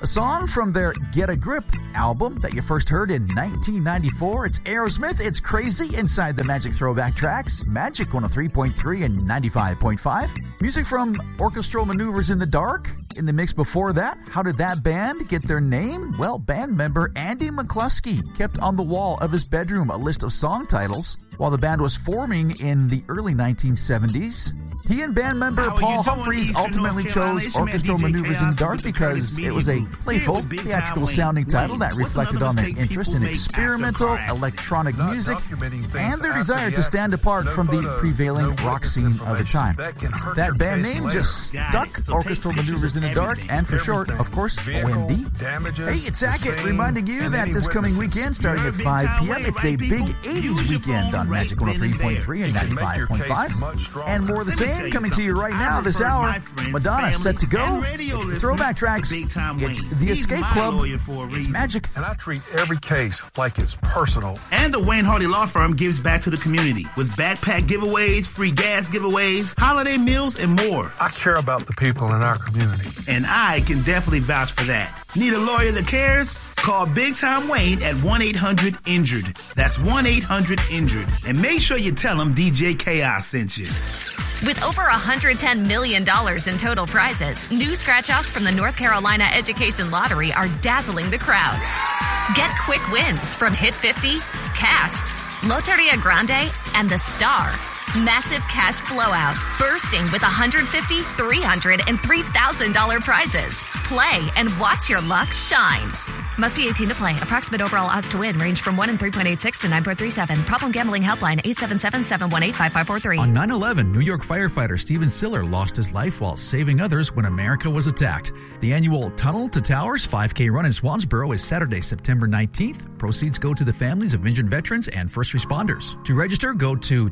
A song from their Get a Grip album that you first heard in 1994. It's Aerosmith, It's Crazy, inside the Magic Throwback Tracks. Magic 103.3 and 95.5. Music from Orchestral Maneuvers in the Dark. In the mix before that, how did that band get their name? Well, band member Andy McCluskey kept on the wall of his bedroom a list of song titles while the band was forming in the early 1970s. He and band member Paul Humphreys ultimately chose Orchestral Maneuvers in the Dark because it was a playful, theatrical-sounding title that reflected on their interest in experimental electronic music and their desire to stand apart from the prevailing rock scene of the time. That band name just stuck, Orchestral Maneuvers in the Dark, and for short, of course, OMD. Hey, it's Sackett reminding you that this coming weekend, starting at 5 p.m., it's the big 80s weekend on Magic 103.3 and 95.5. And more of the same coming to you right now this hour. Madonna set to go. It's the Throwback Tracks. It's the Escape Club. It's Magic. And I treat every case like it's personal. And the Wayne Hardy Law Firm gives back to the community with backpack giveaways, free gas giveaways, holiday meals, and more. I care about the people in our community. And I can definitely vouch for that. Need a lawyer that cares? Call Big Time Wayne at 1-800-INJURED. That's 1-800-INJURED. And make sure you tell them DJ Chaos sent you. With over $110 million in total prizes, new scratch-offs from the North Carolina Education Lottery are dazzling the crowd. Get quick wins from Hit 50, Cash, Loteria Grande, and The Star. Massive cash blowout, bursting with $150, $300, and $3,000 prizes. Play and watch your luck shine. Must be 18 to play. Approximate overall odds to win range from 1 in 3.86 to 9.37. Problem gambling helpline 877-718-5543. On 9/11, New York firefighter Stephen Siller lost his life while saving others when America was attacked. The annual Tunnel to Towers 5K run in Swansboro is Saturday, September 19th. Proceeds go to the families of injured veterans and first responders. To register, go to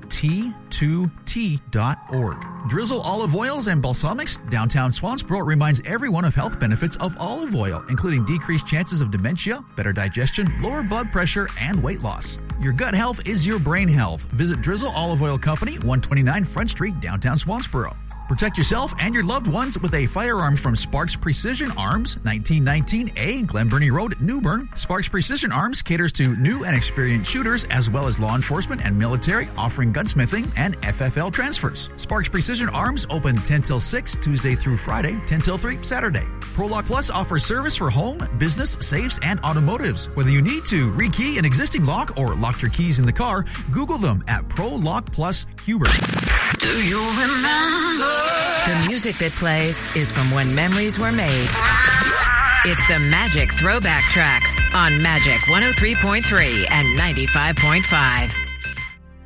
T2T.org. Drizzle Olive Oils and Balsamics downtown Swansboro reminds everyone of health benefits of olive oil, including decreased chances of dementia, better digestion, lower blood pressure, and weight loss. Your gut health is your brain health. Visit Drizzle Olive Oil Company, 129 Front Street, downtown Swansboro. Protect yourself and your loved ones with a firearm from Sparks Precision Arms, 1919A, Glen Burnie Road, New Bern. Sparks Precision Arms caters to new and experienced shooters as well as law enforcement and military, offering gunsmithing and FFL transfers. Sparks Precision Arms open 10 till 6, Tuesday through Friday, 10 till 3, Saturday. ProLock Plus offers service for home, business, safes, and automotives. Whether you need to rekey an existing lock or lock your keys in the car, Google them at ProLock Plus Huber. Do you remember? The music that plays is from when memories were made. It's the Magic Throwback Tracks on Magic 103.3 and 95.5.